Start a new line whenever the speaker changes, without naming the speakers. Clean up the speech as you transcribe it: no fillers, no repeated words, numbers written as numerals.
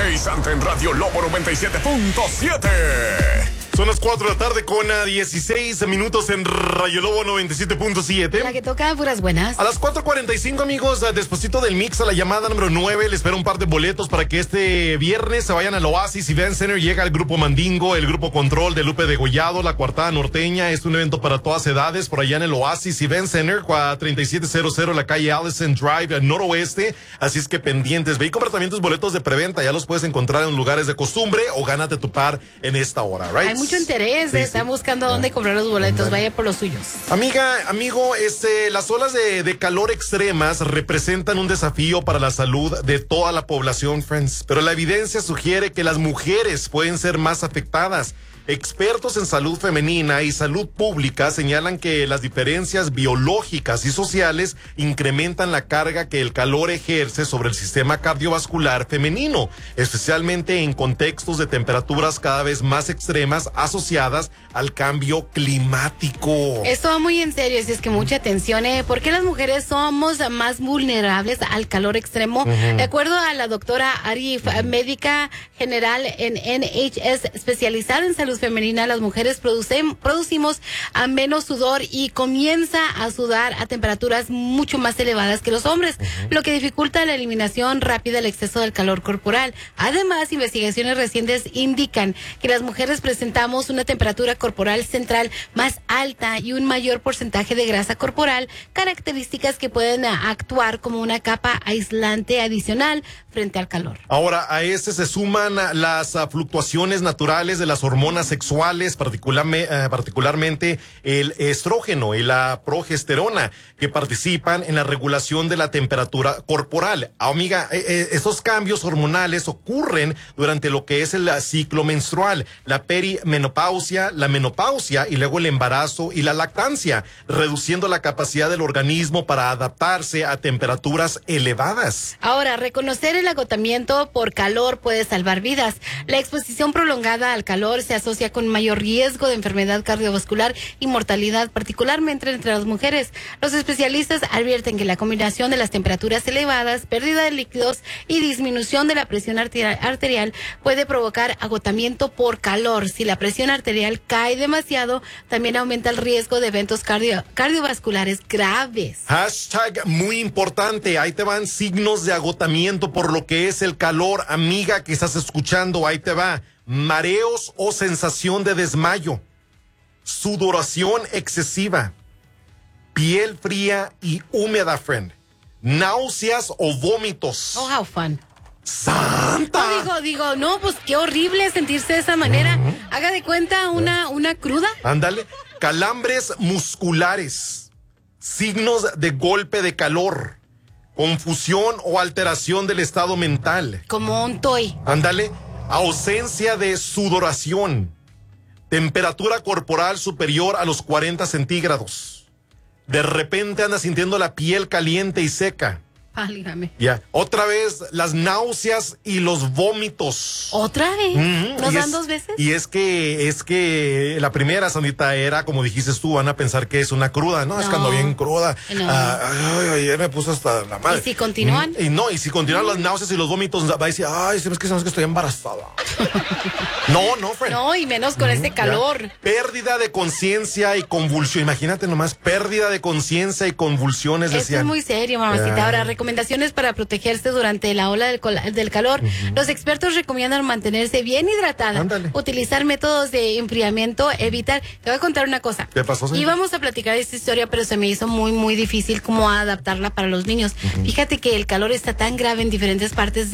Hey Santa en Radio Lobo 97.7.
Son las 4 de la tarde con 16 minutos en Radio Lobo 97.7.
La que toca puras buenas.
A las 4:45, amigos, despuesito del mix, a la llamada número 9, les espero un par de boletos para que este viernes se vayan al Oasis Event Center. Llega el Grupo Mandingo, el Grupo Control de Lupe Degollado, la Coartada Norteña. Es un evento para todas edades por allá en el Oasis Event Center, 3700, la calle Allison Drive, noroeste. Así es que pendientes. Ve y compra también tus boletos de preventa. Ya los puedes encontrar en lugares de costumbre o gánate tu par en esta hora, ¿right?
Hay mucho interés,
Sí,
están buscando dónde comprar los boletos, vaya por los suyos.
Amiga, amigo, las olas de calor extremas representan un desafío para la salud de toda la población, friends. Pero la evidencia sugiere que las mujeres pueden ser más afectadas. Expertos en salud femenina y salud pública señalan que las diferencias biológicas y sociales incrementan la carga que el calor ejerce sobre el sistema cardiovascular femenino, especialmente en contextos de temperaturas cada vez más extremas asociadas al cambio climático.
Esto va muy en serio, así es que mucha atención, ¿por qué las mujeres somos más vulnerables al calor extremo? De acuerdo a la doctora Arif, médica general en NHS, especializada en salud femenina, las mujeres producimos a menos sudor y comienza a sudar a temperaturas mucho más elevadas que los hombres, lo que dificulta la eliminación rápida del exceso del calor corporal. Además, investigaciones recientes indican que las mujeres presentamos una temperatura corporal central más alta y un mayor porcentaje de grasa corporal, características que pueden actuar como una capa aislante adicional frente al calor.
Ahora, a este se suman las fluctuaciones naturales de las hormonas sexuales, particularmente el estrógeno y la progesterona, que participan en la regulación de la temperatura corporal. Amiga, estos cambios hormonales ocurren durante lo que es el ciclo menstrual, la perimenopausia, la menopausia y luego el embarazo y la lactancia, reduciendo la capacidad del organismo para adaptarse a temperaturas elevadas.
Ahora, reconocer el agotamiento por calor puede salvar vidas. La exposición prolongada al calor se asocia con mayor riesgo de enfermedad cardiovascular y mortalidad, particularmente entre las mujeres. Los especialistas advierten que la combinación de las temperaturas elevadas, pérdida de líquidos y disminución de la presión arterial puede provocar agotamiento por calor. Si la presión arterial cae demasiado, también aumenta el riesgo de eventos cardiovasculares graves.
Hashtag muy importante, ahí te van signos de agotamiento por lo que es el calor, amiga que estás escuchando, ahí te va. Mareos o sensación de desmayo, sudoración excesiva, piel fría y húmeda, friend, náuseas o vómitos.
Oh, how fun.
¡Santa!
No, pues qué horrible sentirse de esa manera. Haga de cuenta una cruda.
Ándale, calambres musculares, signos de golpe de calor, confusión o alteración del estado mental.
Como un toy.
Ándale, ausencia de sudoración, temperatura corporal superior a los 40 centígrados. De repente andas sintiendo la piel caliente y seca.
Válgame.
Ya. Otra vez, las náuseas y los vómitos.
¿Otra vez? ¿Nos dan dos veces?
Y es que la primera, Sandita, era, como dijiste tú, van a pensar que es una cruda. No, es que ando bien cruda.
No.
Ayer me puso hasta la madre.
¿Y si continúan?
Y si continúan las náuseas y los vómitos, va a decir, ay, es que estoy embarazada. No, friend.
No, y menos con este calor.
Ya. Pérdida de conciencia y convulsión. Imagínate nomás, pérdida de conciencia y convulsiones,
Esto
decían.
es muy serio, mamacita. Ahora, recomendaciones para protegerse durante la ola del calor. Los expertos recomiendan mantenerse bien hidratada, utilizar métodos de enfriamiento, evitar. Te voy a contar una cosa.
¿Qué pasó, señor?
Íbamos a platicar esta historia, pero se me hizo muy, muy difícil cómo adaptarla para los niños. Fíjate que el calor está tan grave en diferentes partes